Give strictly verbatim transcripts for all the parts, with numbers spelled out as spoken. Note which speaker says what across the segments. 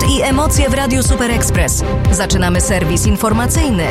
Speaker 1: i emocje w Radiu Super Express. Zaczynamy serwis informacyjny.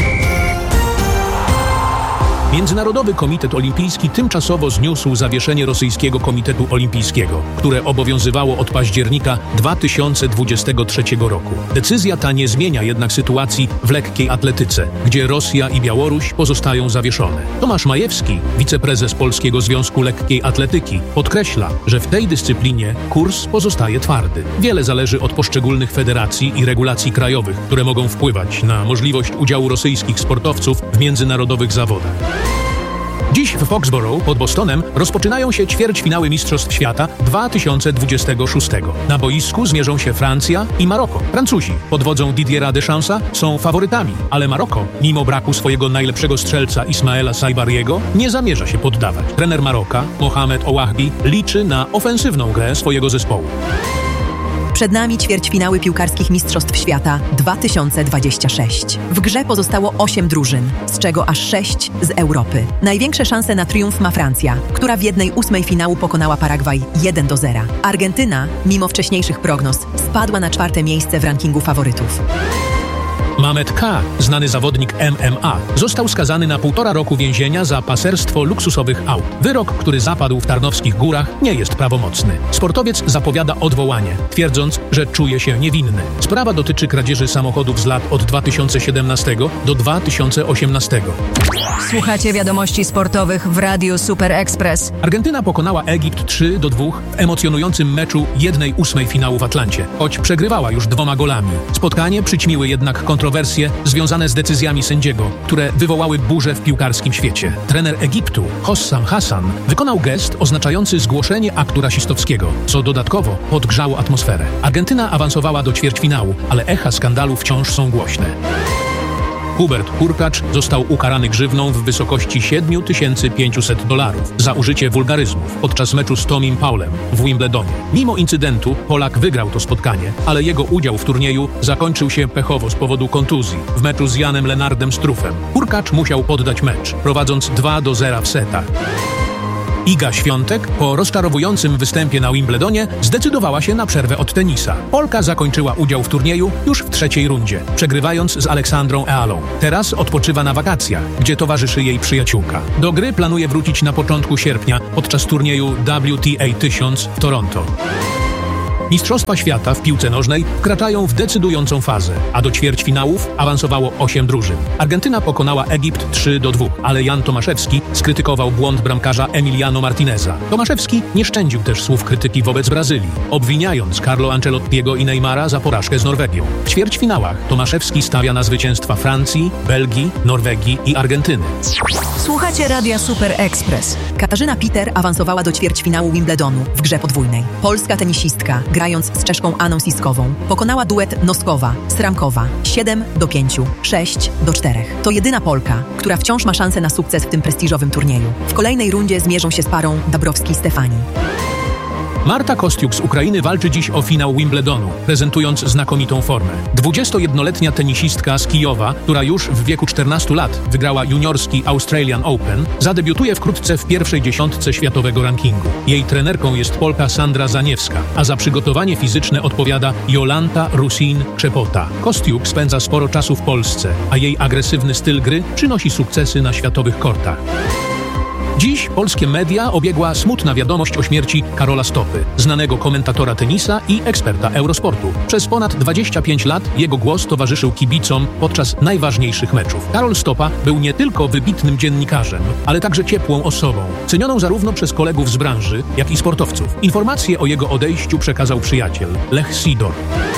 Speaker 2: Międzynarodowy Komitet Olimpijski tymczasowo zniósł zawieszenie rosyjskiego Komitetu Olimpijskiego, które obowiązywało od października dwa tysiące dwudziestego trzeciego roku. Decyzja ta nie zmienia jednak sytuacji w lekkiej atletyce, gdzie Rosja i Białoruś pozostają zawieszone. Tomasz Majewski, wiceprezes Polskiego Związku Lekkiej Atletyki, podkreśla, że w tej dyscyplinie kurs pozostaje twardy. Wiele zależy od poszczególnych federacji i regulacji krajowych, które mogą wpływać na możliwość udziału rosyjskich sportowców w międzynarodowych zawodach. Dziś w Foxborough pod Bostonem rozpoczynają się ćwierćfinały Mistrzostw Świata dwa tysiące dwudziestego szóstego. Na boisku zmierzą się Francja i Maroko. Francuzi pod wodzą Didiera Deschamsa są faworytami, ale Maroko, mimo braku swojego najlepszego strzelca Ismaela Saibariego, nie zamierza się poddawać. Trener Maroka, Mohamed Ouahbi, liczy na ofensywną grę swojego zespołu.
Speaker 3: Przed nami ćwierćfinały piłkarskich Mistrzostw Świata dwa tysiące dwudziesty szósty. W grze pozostało osiem drużyn, z czego aż sześć z Europy. Największe szanse na triumf ma Francja, która w jednej ósmej finału pokonała Paragwaj jeden do zera. Argentyna, mimo wcześniejszych prognoz, spadła na czwarte miejsce w rankingu faworytów.
Speaker 2: Mamet K., znany zawodnik M M A, został skazany na półtora roku więzienia za paserstwo luksusowych aut. Wyrok, który zapadł w Tarnowskich Górach, nie jest prawomocny. Sportowiec zapowiada odwołanie, twierdząc, że czuje się niewinny. Sprawa dotyczy kradzieży samochodów z lat od dwa tysiące siedemnastego do dwa tysiące osiemnastego.
Speaker 1: Słuchacie wiadomości sportowych w Radiu Super Express.
Speaker 2: Argentyna pokonała Egipt trzy do dwóch w emocjonującym meczu jednej ósmej finału w Atlancie, choć przegrywała już dwoma golami. Spotkanie przyćmiły jednak kontrowersje związane z decyzjami sędziego, które wywołały burzę w piłkarskim świecie. Trener Egiptu, Hossam Hassan, wykonał gest oznaczający zgłoszenie aktu rasistowskiego, co dodatkowo podgrzało atmosferę. Argentyna awansowała do ćwierćfinału, ale echa skandalu wciąż są głośne. Hubert Hurkacz został ukarany grzywną w wysokości siedem tysięcy pięćset dolarów za użycie wulgaryzmów podczas meczu z Tomim Paulem w Wimbledonie. Mimo incydentu Polak wygrał to spotkanie, ale jego udział w turnieju zakończył się pechowo z powodu kontuzji w meczu z Janem Lenardem Struffem. Hurkacz musiał poddać mecz, prowadząc dwa do zera w setach. Iga Świątek po rozczarowującym występie na Wimbledonie zdecydowała się na przerwę od tenisa. Polka zakończyła udział w turnieju już w trzeciej rundzie, przegrywając z Aleksandrą Ealą. Teraz odpoczywa na wakacjach, gdzie towarzyszy jej przyjaciółka. Do gry planuje wrócić na początku sierpnia podczas turnieju W T A tysiąc w Toronto. Mistrzostwa Świata w piłce nożnej wkraczają w decydującą fazę, a do ćwierćfinałów awansowało osiem drużyn. Argentyna pokonała Egipt trzy do dwóch, ale Jan Tomaszewski skrytykował błąd bramkarza Emiliano Martineza. Tomaszewski nie szczędził też słów krytyki wobec Brazylii, obwiniając Carlo Ancelottiego i Neymara za porażkę z Norwegią. W ćwierćfinałach Tomaszewski stawia na zwycięstwa Francji, Belgii, Norwegii i Argentyny.
Speaker 1: Słuchacie Radia Super Express.
Speaker 3: Katarzyna Peter awansowała do ćwierćfinału Wimbledonu w grze podwójnej. Polska tenisistka, grając z Czeszką Aną Siskową, pokonała duet Noskowa-Sramkowa siedem do pięciu, sześć do czterech. To jedyna Polka, która wciąż ma szansę na sukces w tym prestiżowym turnieju. W kolejnej rundzie zmierzą się z parą Dabrowski-Stefani.
Speaker 2: Marta Kostiuk z Ukrainy walczy dziś o finał Wimbledonu, prezentując znakomitą formę. dwudziestojednoletnia tenisistka z Kijowa, która już w wieku czternastu lat wygrała juniorski Australian Open, zadebiutuje wkrótce w pierwszej dziesiątce światowego rankingu. Jej trenerką jest Polka Sandra Zaniewska, a za przygotowanie fizyczne odpowiada Jolanta Rusin-Czepota. Kostiuk spędza sporo czasu w Polsce, a jej agresywny styl gry przynosi sukcesy na światowych kortach. Dziś polskie media obiegła smutna wiadomość o śmierci Karola Stopy, znanego komentatora tenisa i eksperta Eurosportu. Przez ponad dwadzieścia pięć lat jego głos towarzyszył kibicom podczas najważniejszych meczów. Karol Stopa był nie tylko wybitnym dziennikarzem, ale także ciepłą osobą, cenioną zarówno przez kolegów z branży, jak i sportowców. Informacje o jego odejściu przekazał przyjaciel Lech Sidor.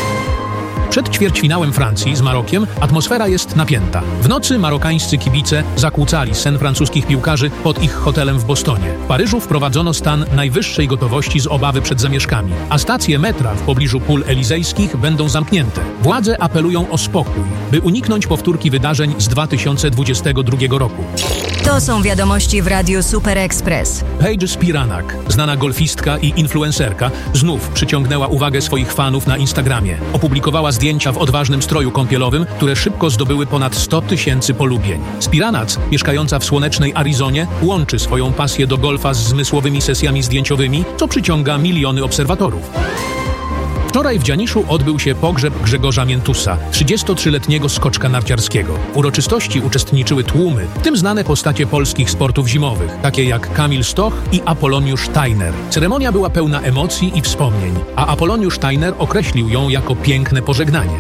Speaker 2: Przed ćwierćfinałem Francji z Marokiem atmosfera jest napięta. W nocy marokańscy kibice zakłócali sen francuskich piłkarzy pod ich hotelem w Bostonie. W Paryżu wprowadzono stan najwyższej gotowości z obawy przed zamieszkami, a stacje metra w pobliżu pól elizejskich będą zamknięte. Władze apelują o spokój, by uniknąć powtórki wydarzeń z dwa tysiące dwudziestego drugiego roku.
Speaker 1: To są wiadomości w Radiu Super Express.
Speaker 2: Paige Spiranak, znana golfistka i influencerka, znów przyciągnęła uwagę swoich fanów na Instagramie. Opublikowała zdjęcia w odważnym stroju kąpielowym, które szybko zdobyły ponad sto tysięcy polubień. Spiranac, mieszkająca w słonecznej Arizonie, łączy swoją pasję do golfa z zmysłowymi sesjami zdjęciowymi, co przyciąga miliony obserwatorów. Wczoraj w Dzianiszu odbył się pogrzeb Grzegorza Miętusa, trzydziestotrzyletniego skoczka narciarskiego. W uroczystości uczestniczyły tłumy, w tym znane postacie polskich sportów zimowych, takie jak Kamil Stoch i Apoloniusz Steiner. Ceremonia była pełna emocji i wspomnień, a Apoloniusz Steiner określił ją jako piękne pożegnanie.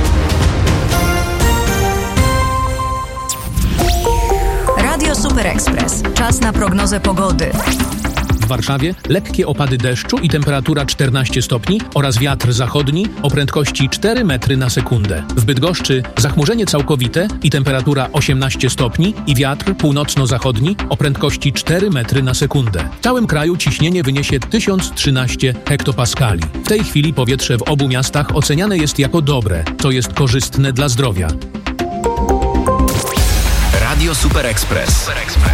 Speaker 1: Radio Super Express. Czas na prognozę pogody.
Speaker 2: W Warszawie lekkie opady deszczu i temperatura czternaście stopni oraz wiatr zachodni o prędkości cztery metry na sekundę. W Bydgoszczy zachmurzenie całkowite i temperatura osiemnaście stopni i wiatr północno-zachodni o prędkości cztery metry na sekundę. W całym kraju ciśnienie wyniesie tysiąc trzynaście hektopaskali. W tej chwili powietrze w obu miastach oceniane jest jako dobre, co jest korzystne dla zdrowia.
Speaker 4: Radio Super Express.